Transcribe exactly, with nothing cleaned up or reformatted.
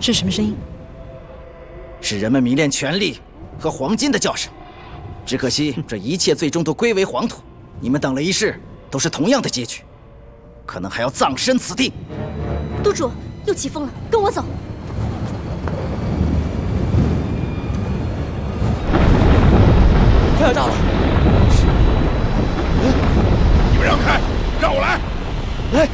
是什么声音？ 是人们迷恋权力和黄金的叫声。只可惜这一切最终都归为黄土。你们等了一世，都是同样的结局，可能还要葬身此地。 督主又起风了，跟我走。